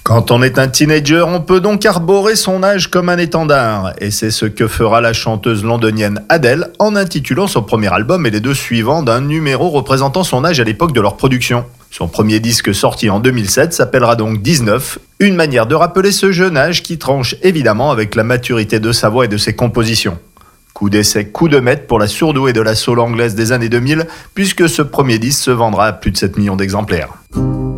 Quand on est un teenager, on peut donc arborer son âge comme un étendard. Et c'est ce que fera la chanteuse londonienne Adele en intitulant son premier album et les deux suivants d'un numéro représentant son âge à l'époque de leur production. Son premier disque sorti en 2007 s'appellera donc 19, une manière de rappeler ce jeune âge qui tranche évidemment avec la maturité de sa voix et de ses compositions. Coup d'essai, coup de maître pour la surdouée de la soul anglaise des années 2000, puisque ce premier disque se vendra à plus de 7 millions d'exemplaires.